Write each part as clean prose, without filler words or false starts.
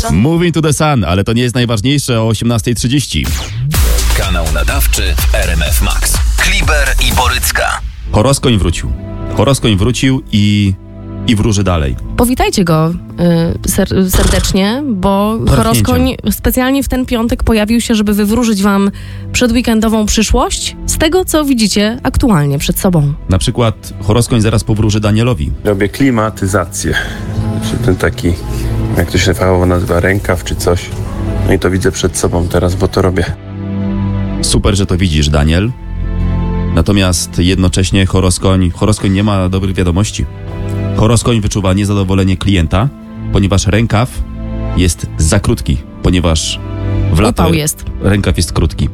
Moving to the Sun, ale to nie jest najważniejsze o 18:30. Kanał nadawczy w RMF Max. Kliber i Borycka. Horoskoń wrócił i wróży dalej. Powitajcie go serdecznie, bo Horoskoń specjalnie w ten piątek pojawił się, żeby wywróżyć wam przedweekendową przyszłość z tego, co widzicie aktualnie przed sobą. Na przykład Horoskoń zaraz powróży Danielowi. Robię klimatyzację. Czyli ten taki, jak to się fachowo nazywa, rękaw czy coś. No i to widzę przed sobą teraz, bo to robię. Super, że to widzisz, Daniel. Natomiast jednocześnie Horoskoń nie ma dobrych wiadomości. Horoskoń wyczuwa niezadowolenie klienta, ponieważ rękaw jest za krótki, ponieważ w lato rękaw jest krótki.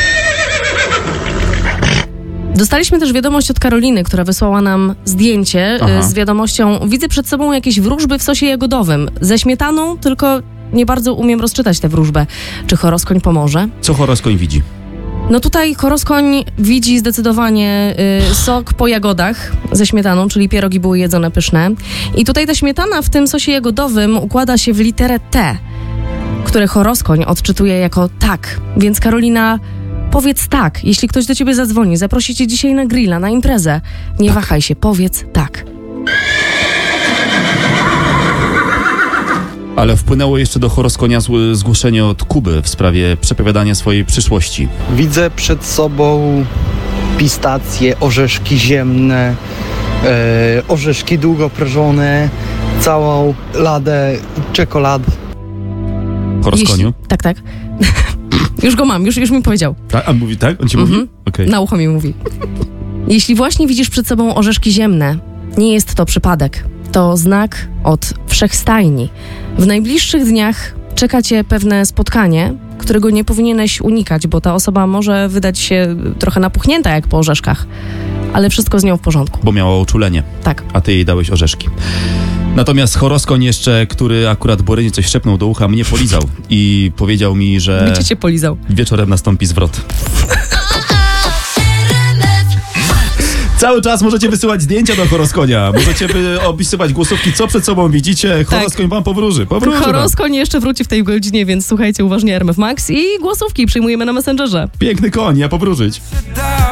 Dostaliśmy też wiadomość od Karoliny, która wysłała nam zdjęcie z wiadomością: widzę przed sobą jakieś wróżby w sosie jagodowym ze śmietaną, tylko nie bardzo umiem rozczytać tę wróżbę. Czy Horoskoń pomoże? Co Horoskoń widzi? No tutaj Horoskoń widzi zdecydowanie sok po jagodach ze śmietaną, czyli pierogi były jedzone pyszne. I tutaj ta śmietana w tym sosie jagodowym układa się w literę T, które Horoskoń odczytuje jako tak. Więc Karolina, powiedz tak. Jeśli ktoś do ciebie zadzwoni, zaprosi cię dzisiaj na grilla, na imprezę, nie wahaj się, powiedz tak. Ale wpłynęło jeszcze do Horoskonia zgłoszenie od Kuby w sprawie przepowiadania swojej przyszłości. Widzę przed sobą pistacje, orzeszki ziemne, orzeszki długoprażone, całą ladę czekolady. Horoskoniu? Tak. Już go mam, już mi powiedział. A mówi tak? On ci mówi? Okay. Na ucho mi mówi. Jeśli właśnie widzisz przed sobą orzeszki ziemne, nie jest to przypadek. To znak od wszechstajni. W najbliższych dniach czeka cię pewne spotkanie, którego nie powinieneś unikać, bo ta osoba może wydać się trochę napuchnięta jak po orzeszkach, ale wszystko z nią w porządku. Bo miała uczulenie. Tak. A ty jej dałeś orzeszki. Natomiast Horoskoń jeszcze, który akurat Borynie coś szepnął do ucha, mnie polizał i powiedział mi, że... Bycie cię polizał. Wieczorem nastąpi zwrot. Cały czas możecie wysyłać zdjęcia do Horoskonia. Możecie opisywać głosówki, co przed sobą widzicie. Horoskoń wam powróży. Horoskoń jeszcze wróci w tej godzinie, więc słuchajcie uważnie RMF Max i głosówki przyjmujemy na Messengerze. Piękny koń, ja powróżyć.